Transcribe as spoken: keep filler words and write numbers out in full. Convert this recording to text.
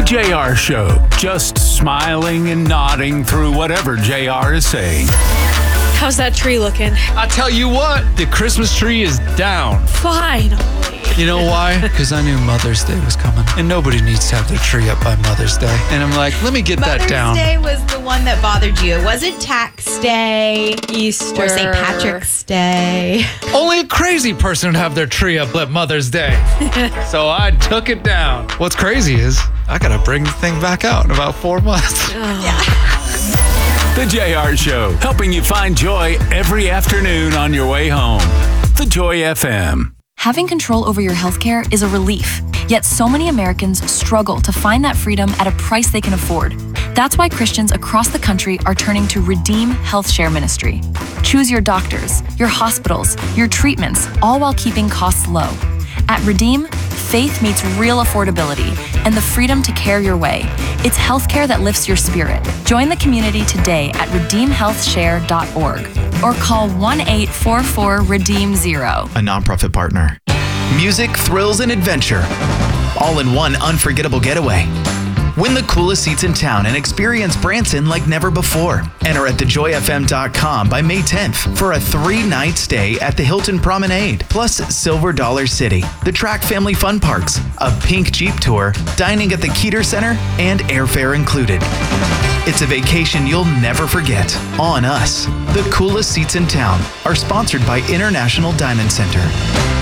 J R Show, just smiling and nodding through whatever J R is saying. How's that tree looking? I tell you what, the Christmas tree is down. Finally. You know why? Because I knew Mother's Day was coming, and nobody needs to have their tree up by Mother's Day. And I'm like, let me get Mother's that down. Day was the one that bothered you. It wasn't Tax Day, Easter, or Saint Patrick's Day. Only a crazy person would have their tree up at Mother's Day. So I took it down. What's crazy is I gotta bring the thing back out in about four months. The J R Show, helping you find joy every afternoon on your way home. The Joy F M. Having control over your healthcare is a relief, yet so many Americans struggle to find that freedom at a price they can afford. That's why Christians across the country are turning to Redeem Health Share Ministry. Choose your doctors, your hospitals, your treatments, all while keeping costs low. At Redeem, faith meets real affordability and the freedom to care your way. It's healthcare that lifts your spirit. Join the community today at redeem health share dot org or call one eight four four redeem zero. A nonprofit partner. Music, thrills, and adventure, all in one unforgettable getaway. Win the coolest seats in town and experience Branson like never before. Enter at the joy f m dot com by May tenth for a three-night stay at the Hilton Promenade, plus Silver Dollar City, the Track Family Fun Parks, a pink Jeep tour, dining at the Keeter Center, and airfare included. It's a vacation you'll never forget. On us. The coolest seats in town are sponsored by International Diamond Center.